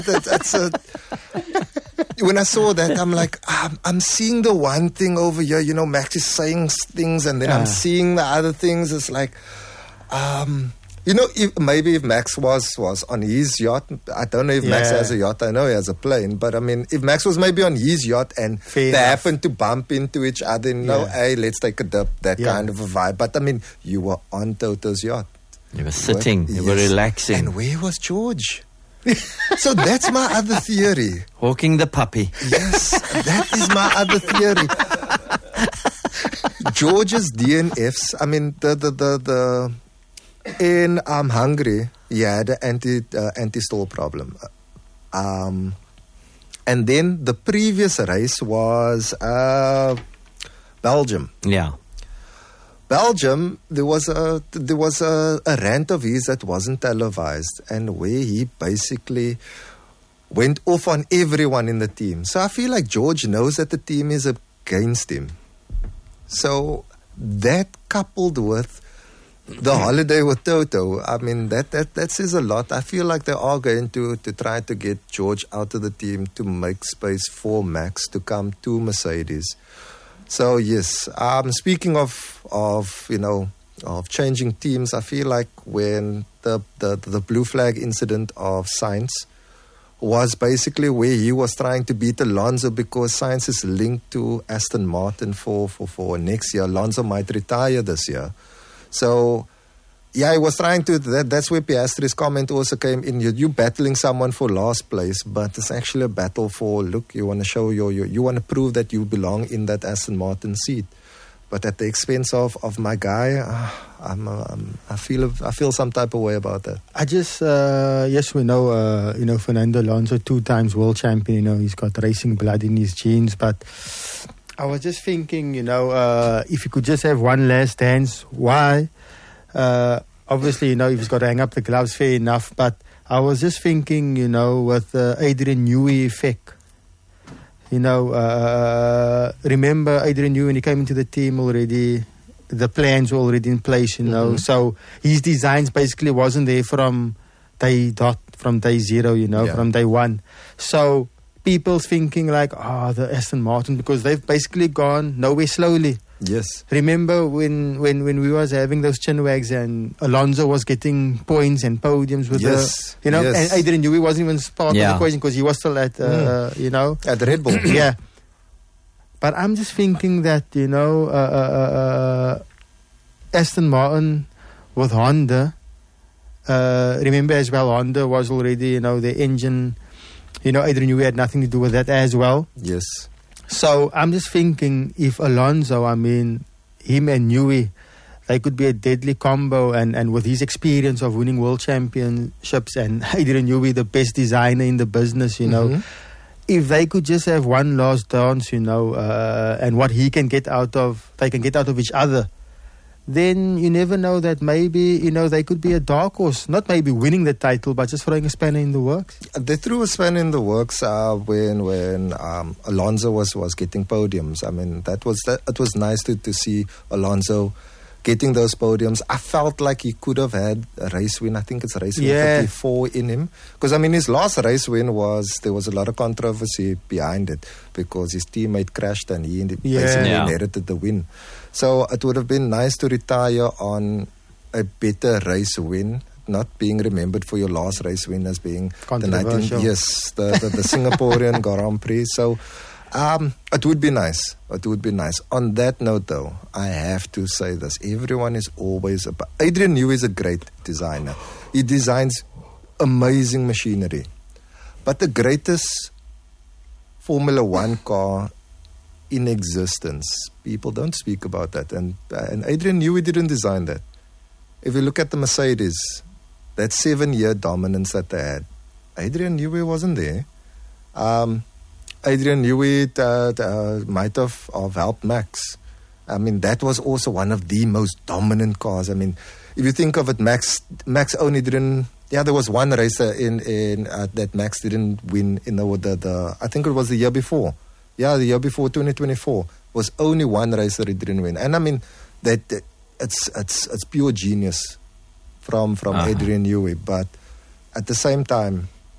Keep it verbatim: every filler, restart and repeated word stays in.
that, that's a... When I saw that, I'm like, I'm, I'm seeing the one thing over here. You know, Max is saying things, and then uh. I'm seeing the other things. It's like, um, you know, if, maybe if Max was, was on his yacht, I don't know if yeah. Max has a yacht. I know he has a plane, but I mean, if Max was maybe on his yacht and Fair they enough. happened to bump into each other, you know, yeah. hey, let's take a dip, that yeah. kind of a vibe. But I mean, you were on Toto's yacht. You were sitting, you were, you yes. were relaxing. And where was George? So that's my other theory. Walking the puppy. Yes, that is my other theory. George's D N Fs, I mean, the, the, the, the in um, Hungary, he had an anti, uh, anti-stall problem. Um, and then the previous race was uh, Belgium. Yeah. Belgium, there was a there was a, a rant of his that wasn't televised, and where he basically went off on everyone in the team. So I feel like George knows that the team is against him. So that coupled with the holiday with Toto, I mean, that, that, that says a lot. I feel like they are going to, to try to get George out of the team to make space for Max to come to Mercedes. So yes, um, speaking of of you know of changing teams, I feel like when the the, the blue flag incident of Sainz was basically where he was trying to beat Alonso because Sainz is linked to Aston Martin for, for, for next year. Alonso might retire this year, so yeah, he was trying to. That, that's where Piastri's comment also came in. You you battling someone for last place, but it's actually a battle for. Look, you want to show your, your you want to prove that you belong in that Aston Martin seat, but at the expense of, of my guy, uh, I'm, uh, I'm I feel I feel some type of way about that. I just uh, yes we know uh, you know Fernando Alonso, two times world champion. You know he's got racing blood in his genes, but I was just thinking, you know, uh, if you could just have one last dance, why? Uh, obviously, you know, if he's got to hang up the gloves, fair enough. But I was just thinking, you know, with the Adrian Newey effect. You know, uh, remember Adrian Newey when he came into the team already, the plans were already in place, you know. Mm-hmm. So his designs basically wasn't there from day dot, from day zero, you know, yeah. from day one. So people's thinking like, oh, the Aston Martin, because they've basically gone nowhere slowly. Yes. Remember when, when, when we was having those chin wags and Alonso was getting points and podiums with yes. the, you know, yes. and Adrian Newey wasn't even part yeah. of the equation because he was still at, uh, mm. you know. At Red Bull. Yeah. But I'm just thinking that, you know, uh, uh, uh, Aston Martin with Honda, uh, remember as well, Honda was already, you know, the engine, you know, Adrian Newey had nothing to do with that as well. Yes. So I'm just thinking if Alonso, I mean, him and Newey, they could be a deadly combo. And, and with his experience of winning world championships and Adrian Newey, the best designer in the business, you know, mm-hmm. if they could just have one last dance, you know, uh, and what he can get out of, they can get out of each other, then you never know that maybe, you know, they could be a dark horse. Not maybe winning the title, but just throwing a spanner in the works. They threw a spanner in the works uh, when when um, Alonso was, was getting podiums. I mean, that was that, it was nice to, to see Alonso getting those podiums. I felt like he could have had a race win. I think it's race win yeah. fifty-four in him. Because, I mean, his last race win was, there was a lot of controversy behind it because his teammate crashed and he yeah. basically yeah. inherited the win. So it would have been nice to retire on a better race win, not being remembered for your last race win as being the nineteen yes, the, the, the Singaporean Grand Prix. So um, it would be nice. It would be nice. On that note, though, I have to say this: everyone is always about. Adrian Newey is a great designer. He designs amazing machinery, but the greatest Formula One car in existence, people don't speak about that, and uh, and Adrian Newey didn't design that. If you look at the Mercedes, that seven-year dominance that they had, Adrian Newey wasn't there. Um, Adrian Newey uh, uh, might have, have helped Max. I mean, that was also one of the most dominant cars. I mean, if you think of it, Max Max only didn't. Yeah, there was one racer in in uh, that Max didn't win in the, the the. I think it was the year before. Yeah, the year before, twenty twenty-four, was only one racer he didn't win. And I mean, that, that it's it's it's pure genius from from uh-huh. Adrian Newey. But at the same time,